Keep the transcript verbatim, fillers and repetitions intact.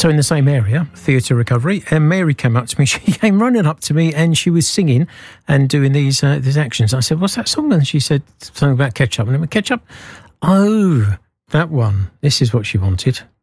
So in the same area, theatre recovery, and Mary came up to me. She came running up to me and she was singing and doing these uh, these actions. I said, what's that song? And she said something about ketchup. And I went, ketchup? Oh, that one. This is what she wanted.